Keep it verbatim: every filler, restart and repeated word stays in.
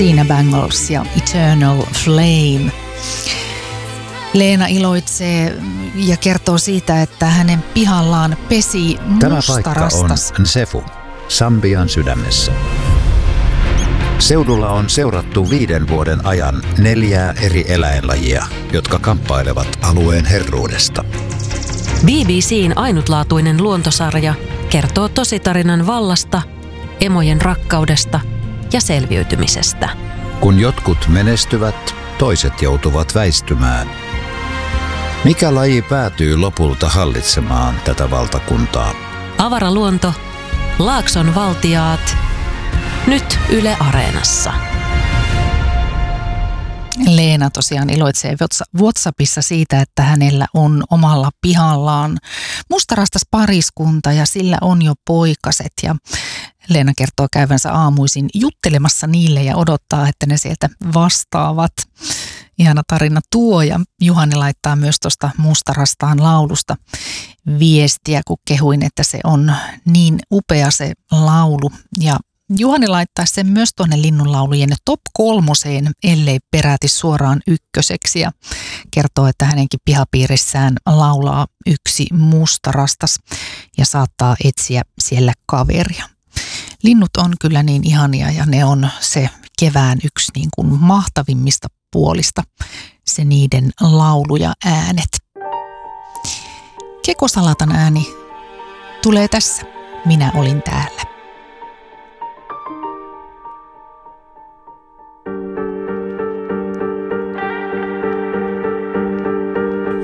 Sina Bangles ja Eternal Flame. Leena iloitsee ja kertoo siitä, että hänen pihallaan pesi mustarastas. Tämä paikka on Nsefu, Sambian sydämessä. Seudulla on seurattu viiden vuoden ajan neljää eri eläinlajia, jotka kamppailevat alueen herruudesta. B B C:n ainutlaatuinen luontosarja kertoo tositarinan vallasta, emojen rakkaudesta ja selviytymisestä. Kun jotkut menestyvät, toiset joutuvat väistymään. Mikä laji päätyy lopulta hallitsemaan tätä valtakuntaa? Avaraluonto, Laakson valtiaat, nyt Yle Areenassa. Leena tosiaan iloitsee WhatsAppissa siitä, että hänellä on omalla pihallaan mustarastas pariskunta ja sillä on jo poikaset. Ja Leena kertoo käyvänsä aamuisin juttelemassa niille ja odottaa, että ne sieltä vastaavat. Ihana tarina tuo, ja Juhani laittaa myös tuosta mustarastaan laulusta viestiä, kun kehuin, että se on niin upea se laulu. Ja Juhani laittaa sen myös tuonne linnunlaulujen top kolmoseen, ellei peräti suoraan ykköseksi, ja kertoo, että hänenkin pihapiirissään laulaa yksi mustarastas ja saattaa etsiä siellä kaveria. Linnut on kyllä niin ihania ja ne on se kevään yksi niin kuin mahtavimmista puolista, se niiden laulu ja äänet. Kekosalatan ääni tulee tässä. Minä olin täällä.